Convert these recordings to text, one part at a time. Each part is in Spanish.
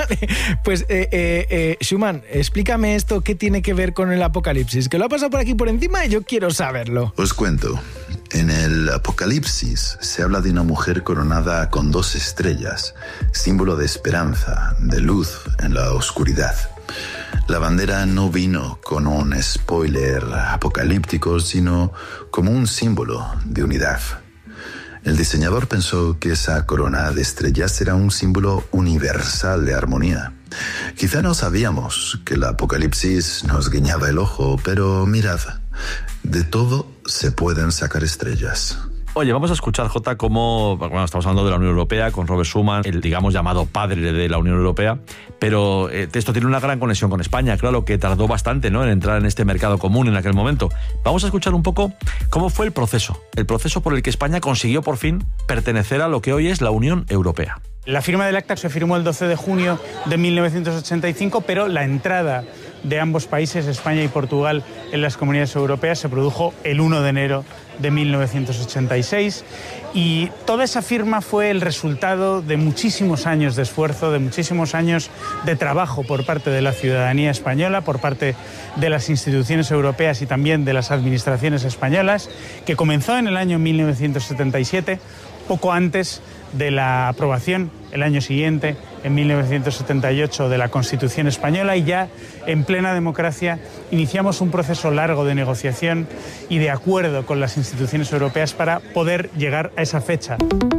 Vale, pues Schumann, explícame esto, ¿qué tiene que ver con el Apocalipsis? Que lo ha pasado por aquí por encima y yo quiero saberlo. Os cuento. En el Apocalipsis se habla de una mujer coronada con 2 estrellas, símbolo de esperanza, de luz en la oscuridad. La bandera no vino con un spoiler apocalíptico, sino como un símbolo de unidad. El diseñador pensó que esa corona de estrellas era un símbolo universal de armonía. Quizá no sabíamos que el Apocalipsis nos guiñaba el ojo, pero mirad, de todo se pueden sacar estrellas. Oye, vamos a escuchar, Jota, cómo, bueno, estamos hablando de la Unión Europea con Robert Schuman, el, digamos, llamado padre de la Unión Europea, pero esto tiene una gran conexión con España, claro, que tardó bastante, ¿no?, en entrar en este mercado común en aquel momento. Vamos a escuchar un poco cómo fue el proceso por el que España consiguió por fin pertenecer a lo que hoy es la Unión Europea. La firma del acta se firmó el 12 de junio de 1985, pero la entrada de ambos países, España y Portugal, en las comunidades europeas se produjo el 1 de enero de 1986 y toda esa firma fue el resultado de muchísimos años de esfuerzo, de muchísimos años de trabajo por parte de la ciudadanía española, por parte de las instituciones europeas y también de las administraciones españolas, que comenzó en el año 1977, poco antes de la aprobación, el año siguiente, en 1978, de la Constitución española, y ya en plena democracia iniciamos un proceso largo de negociación y de acuerdo con las instituciones europeas para poder llegar a esa fecha.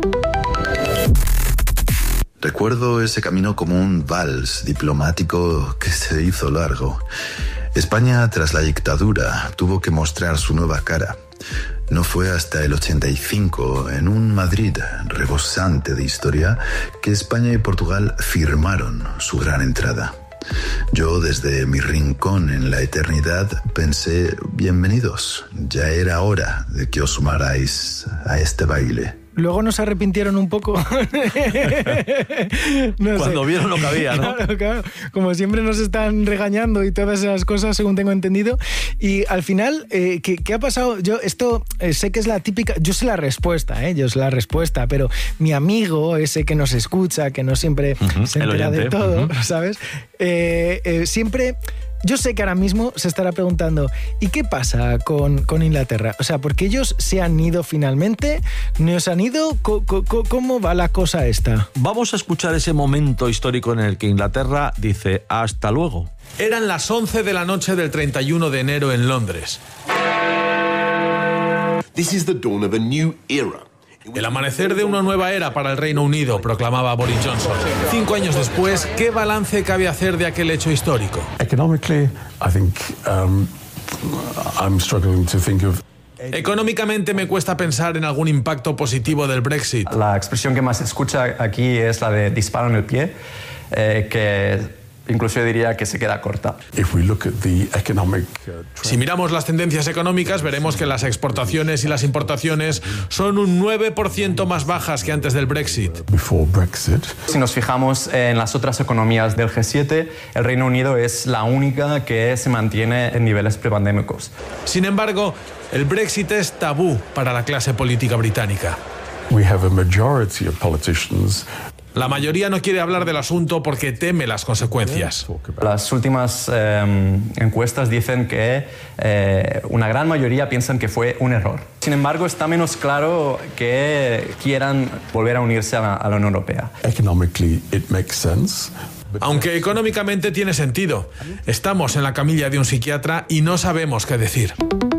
Recuerdo ese camino como un vals diplomático que se hizo largo. España, tras la dictadura, tuvo que mostrar su nueva cara. No fue hasta el 85, en un Madrid rebosante de historia, que España y Portugal firmaron su gran entrada. Yo, desde mi rincón en la eternidad, pensé, bienvenidos, ya era hora de que os sumarais a este baile. Luego nos arrepintieron un poco. No Cuando sé. vieron lo que había, ¿no? Claro. Como siempre nos están regañando y todas esas cosas, según tengo entendido. Y al final, ¿qué ha pasado? Yo esto sé que es la típica... Yo sé la respuesta, pero mi amigo, ese que nos escucha, que no siempre se entera de todo, ¿sabes? Siempre... Yo sé que ahora mismo se estará preguntando, ¿y qué pasa con Inglaterra? O sea, porque ellos se han ido finalmente, ¿no se han ido? ¿Cómo va la cosa esta? Vamos a escuchar ese momento histórico en el que Inglaterra dice hasta luego. Eran las 11 de la noche del 31 de enero en Londres. This is the dawn of a new era. El amanecer de una nueva era para el Reino Unido, proclamaba Boris Johnson. 5 años después, ¿qué balance cabe hacer de aquel hecho histórico? Economically, I think I'm struggling to think of. Económicamente me cuesta pensar en algún impacto positivo del Brexit. La expresión que más se escucha aquí es la de disparo en el pie, que incluso yo diría que se queda corta. Si miramos las tendencias económicas, veremos que las exportaciones y las importaciones son un 9% más bajas que antes del Brexit. Si nos fijamos en las otras economías del G7, el Reino Unido es la única que se mantiene en niveles prepandémicos. Sin embargo, el Brexit es tabú para la clase política británica. La mayoría no quiere hablar del asunto porque teme las consecuencias. Las últimas encuestas dicen que una gran mayoría piensan que fue un error. Sin embargo, está menos claro que quieran volver a unirse a la Unión Europea. Aunque económicamente tiene sentido. Estamos en la camilla de un psiquiatra y no sabemos qué decir.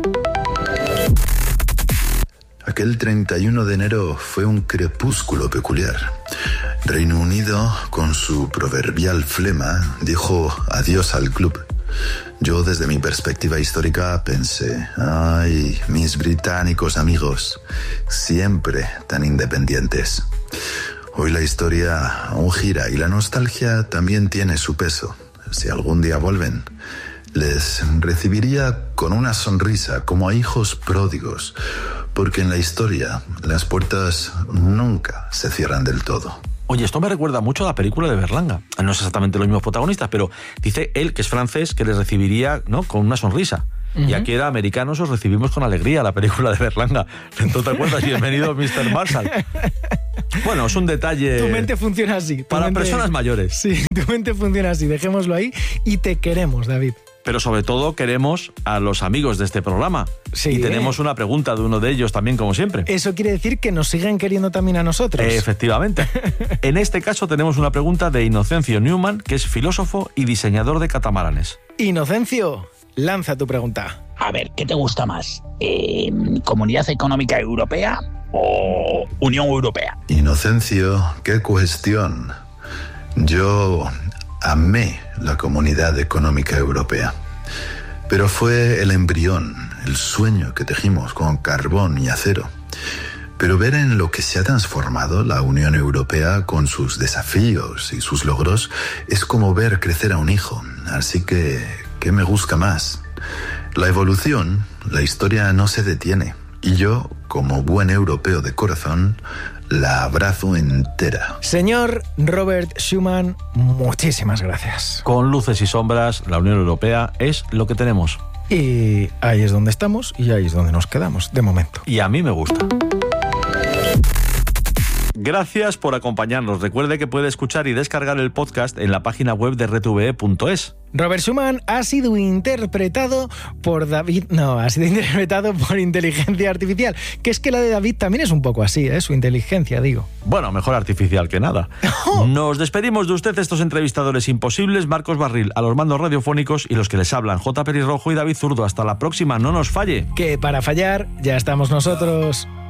Aquel 31 de enero fue un crepúsculo peculiar. Reino Unido, con su proverbial flema, dijo adiós al club. Yo, desde mi perspectiva histórica, pensé, ay, mis británicos amigos, siempre tan independientes. Hoy la historia aún gira y la nostalgia también tiene su peso. Si algún día vuelven, les recibiría con una sonrisa como a hijos pródigos, porque en la historia las puertas nunca se cierran del todo. Oye, esto me recuerda mucho a la película de Berlanga. No es exactamente los mismos protagonistas, pero dice él, que es francés, que les recibiría, ¿no?, con una sonrisa. Y aquí era americanos, os recibimos con alegría, la película de Berlanga. Entonces, ¿te acuerdas? Bienvenido, Mr. Marshall. Bueno, es un detalle... Tu mente funciona así. Para personas mayores. Sí, tu mente funciona así. Dejémoslo ahí y te queremos, David. Pero sobre todo queremos a los amigos de este programa. Sí, y tenemos una pregunta de uno de ellos también, como siempre. Eso quiere decir que nos siguen queriendo también a nosotros. Efectivamente. En este caso tenemos una pregunta de Inocencio Newman, que es filósofo y diseñador de catamaranes. Inocencio, lanza tu pregunta. A ver, ¿qué te gusta más? ¿Comunidad Económica Europea o Unión Europea? Inocencio, qué cuestión. Yo amé la Comunidad Económica Europea, pero fue el embrión, el sueño que tejimos con carbón y acero. Pero ver en lo que se ha transformado la Unión Europea con sus desafíos y sus logros es como ver crecer a un hijo. Así que, ¿qué me gusta más? La evolución, la historia no se detiene. Y yo, como buen europeo de corazón, la abrazo entera. Señor Robert Schuman, muchísimas gracias. Con luces y sombras, la Unión Europea es lo que tenemos. Y ahí es donde estamos y ahí es donde nos quedamos, de momento. Y a mí me gusta. Gracias por acompañarnos. Recuerde que puede escuchar y descargar el podcast en la página web de rtve.es. Robert Schuman ha sido interpretado por David... No, ha sido interpretado por inteligencia artificial. Que es que la de David también es un poco así, ¿eh? Su inteligencia, digo. Bueno, mejor artificial que nada. ¡Oh! Nos despedimos de usted, estos entrevistadores imposibles, Marcos Barril a los mandos radiofónicos y los que les hablan, J. Pelirrojo y David Zurdo. Hasta la próxima, no nos falle. Que para fallar ya estamos nosotros.